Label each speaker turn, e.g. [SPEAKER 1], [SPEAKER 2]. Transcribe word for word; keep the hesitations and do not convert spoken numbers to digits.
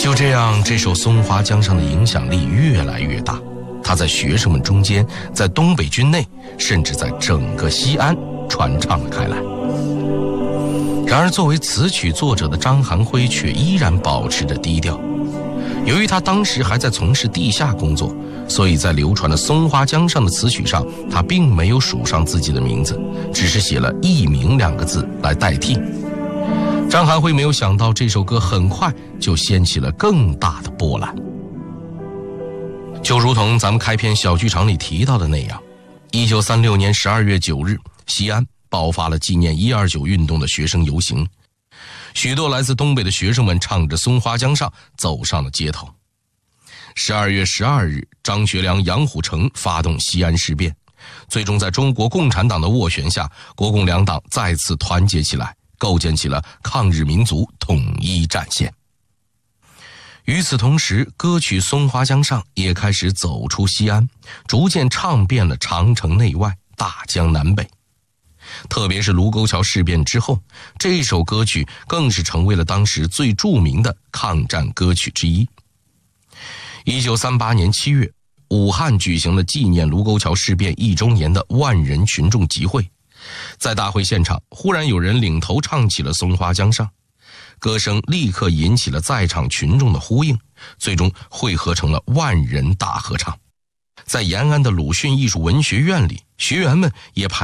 [SPEAKER 1] 就这样，这首《松花江上》的影响力越来越大，它在学生们中间，在东北军内，甚至在整个西安传唱了开来。然而作为词曲作者的张含辉却依然保持着低调。由于他当时还在从事地下工作，所以在流传的《松花江上》的词曲上，他并没有署上自己的名字，只是写了佚名两个字来代替。张含辉没有想到，这首歌很快就掀起了更大的波澜。就如同咱们开篇小剧场里提到的那样，一九三六年十二月九日，西安爆发了纪念一二九运动的学生游行，许多来自东北的学生们唱着《松花江上》走上了街头。十二月十二日，张学良、杨虎城发动西安事变，最终在中国共产党的斡旋下，国共两党再次团结起来，构建起了抗日民族统一战线。与此同时，歌曲《松花江上》也开始走出西安，逐渐唱遍了长城内外、大江南北。特别是卢沟桥事变之后，这首歌曲更是成为了当时最著名的抗战歌曲之一。一九三八年七月，武汉举行了纪念卢沟桥事变一周年的万人群众集会。在大会现场，忽然有人领头唱起了《松花江上》，歌声立刻引起了在场群众的呼应，最终汇合成了万人大合唱。在延安的鲁迅艺术文学院里，学员们也排